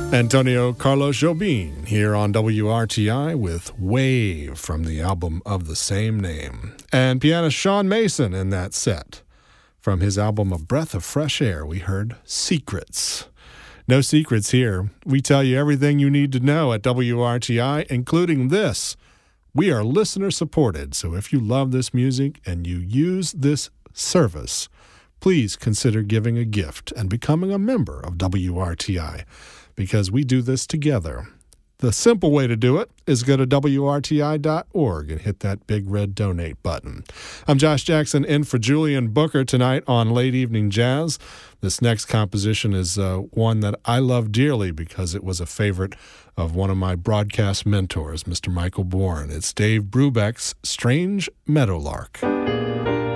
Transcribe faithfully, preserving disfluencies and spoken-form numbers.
Antonio Carlos Jobim here on W R T I with Wave from the album of the same name. And pianist Sean Mason in that set. From his album A Breath of Fresh Air, we heard Secrets. No secrets here. We tell you everything you need to know at W R T I, including this. We are listener supported, so if you love this music and you use this service, please consider giving a gift and becoming a member of W R T I. Because we do this together. The simple way to do it is go to W R T I dot org and hit that big red donate button. I'm Josh Jackson in for Julian Booker tonight on Late Evening Jazz. This next composition is uh, one that I love dearly because it was a favorite of one of my broadcast mentors, Mister Michael Bourne. It's Dave Brubeck's Strange Meadowlark.